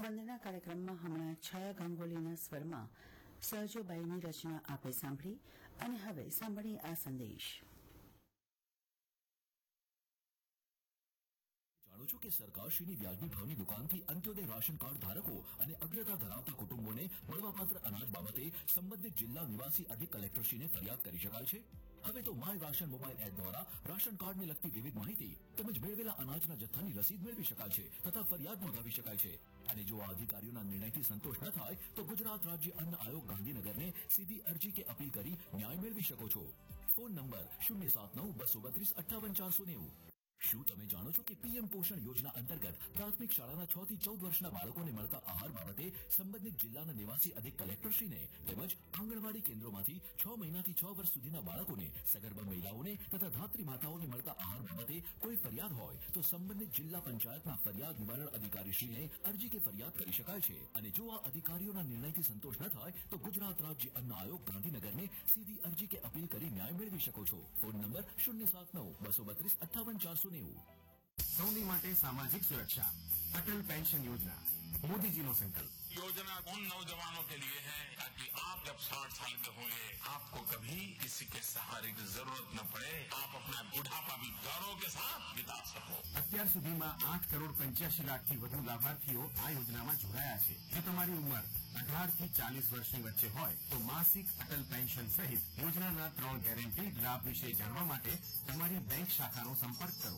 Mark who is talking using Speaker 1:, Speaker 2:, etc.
Speaker 1: વંદના કાર્યક્રમમાં હમણાં છાયા ગાંગોલીના સ્વરમાં સહજોબાઈની રચના આપે સાંભળી અને હવે સાંભળીએ આ સંદેશ.
Speaker 2: જાણો છો કે સરકારશ્રીની વ્યાજબી ભાવની દુકાનથી અંત્યોદય રાશન કાર્ડ ધારકો અને અગ્રતા ધરાવતા કુટુંબોને મળવાપાત્ર અનાજ બાબતે સંબંધિત જિલ્લા નિવાસી અધિક કલેક્ટરશ્રીને ફરિયાદ કરી શકાય છે. હવે તો માય રાશન મોબાઈલ એપ દ્વારા રાશન કાર્ડને લગતી વિવિધ માહિતી તેમજ મેળવેલા અનાજના જથ્થાની રસીદ મેળવી શકાય છે તથા ફરિયાદ નોંધાવી શકાય છે. અને જો આ અધિકારીઓના નિર્ણયથી સંતોષ ન થાય તો ગુજરાત રાજ્ય અન્ન આયોગ ગાંધીનગરને સીધી અરજી કે અપીલ કરી ન્યાય મેળવી શકો છો. Phone number 079-232-58-490. શું તમે જાણો છો કે પીએમ પોષણ યોજના અંતર્ગત પ્રાથમિક શાળાના 6 થી 14 વર્ષના બાળકોને મળતા આહાર બાબતે સંબંધિત જિલ્લાના નિવાસી અધિક કલેક્ટરશ્રીને તેમજ આંગણવાડી કેન્દ્રોમાંથી 6 મહિનાથી 6 વર્ષ સુધીના બાળકોને, સગર્ભા મહિલાઓને તથા ધાત્રી માતાઓને મળતા આહાર બાબતે કોઈ ફરિયાદ હોય તો સંબંધિત જિલ્લા પંચાયતના ફરિયાદ નિવારણ અધિકારીશ્રીને અરજી કે ફરિયાદ કરી શકાય છે. અને જો આ અધિકારીઓના નિર્ણયથી સંતોષ ન થાય તો ગુજરાત રાજ્ય અન્ન આયોગ ગાંધીનગરને સીધી અરજી કે અપીલ કરી ન્યાય મેળવી શકો છો. Phone number 079-232-58-490.
Speaker 3: सौनी माटे सामाजिक सुरक्षा अटल पेंशन योजना मोदी जी नो संकल्प.
Speaker 4: योजना उन नौजवानों के लिए है ताकि आप जब 60 साल के होंगे आपको कभी किसी के सहारे की जरूरत न पड़े. आप अपना बुढ़ापा भी गौरव के साथ बिता सको.
Speaker 3: અત્યાર સુધીમાં 8,85,00,000 થી વધુ લાભાર્થીઓ આ યોજનામાં જોડાયા છે. જો તમારી ઉંમર 18 થી 40 વર્ષની વચ્ચે હોય તો માસિક અટલ પેન્શન સહિત યોજનાના 3 ગેરંટીડ લાભ વિશે જાણવા માટે તમારી બેંક શાખાનો સંપર્ક કરો.